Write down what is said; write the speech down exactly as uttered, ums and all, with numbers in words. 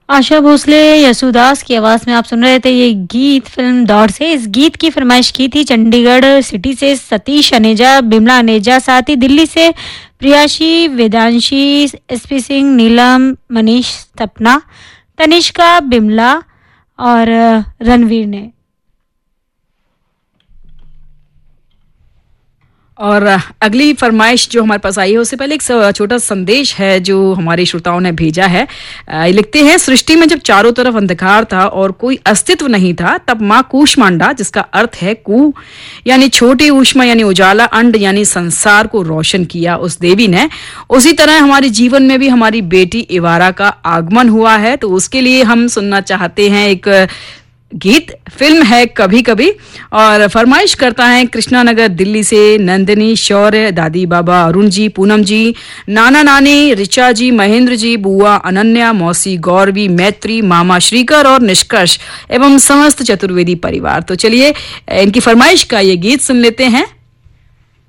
आशा भोसले, यसुदास की आवाज में आप सुन रहे थे ये गीत फिल्म दौड़ से। इस गीत की फरमाइश की थी चंडीगढ़ सिटी से सतीश अनेजा, बिमला अनेजा, साथ ही दिल्ली से प्रियाशी, वेदांशी, एसपी सिंह, नीलम, मनीष, सपना, तनिष्का, बिमला और रणवीर ने। और अगली फरमाइश जो हमारे पास आई है उससे पहले एक छोटा संदेश है जो हमारे श्रोताओं ने भेजा है। लिखते हैं, सृष्टि में जब चारों तरफ अंधकार था और कोई अस्तित्व नहीं था, तब माँ कूष्मांडा, जिसका अर्थ है कू यानी छोटी, ऊष्मा यानी उजाला, अंड यानी संसार को रोशन किया उस देवी ने। उसी तरह हमारे जीवन में भी हमारी बेटी इवारा का आगमन हुआ है, तो उसके लिए हम सुनना चाहते हैं एक गीत। फिल्म है कभी कभी और फरमाइश करता है कृष्णानगर दिल्ली से नंदिनी, शौर्य, दादी बाबा अरुण जी, पूनम जी, नाना नानी, रिचा जी, महेंद्र जी, बुआ अनन्या, मौसी गौरवी, मैत्री, मामा श्रीकर और निष्कर्ष एवं समस्त चतुर्वेदी परिवार। तो चलिए इनकी फरमाइश का ये गीत सुन लेते हैं।